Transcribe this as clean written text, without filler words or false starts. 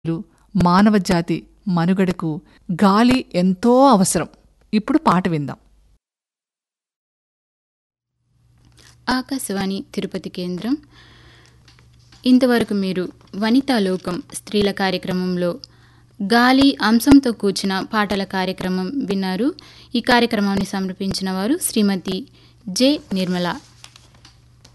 మానవ జాతి మనుగడకు గాలి ఎంతో అవసరం. ఇప్పుడు పాట విందాం. ఆకాశవాణి తిరుపతి కేంద్రం. ఇంతవరకు మీరు వనితాలోకం స్త్రీల కార్యక్రమంలో గాలి అంశంతో కూర్చిన పాటల కార్యక్రమం విన్నారు. ఈ కార్యక్రమాన్ని సమర్పించిన వారు శ్రీమతి జె నిర్మల.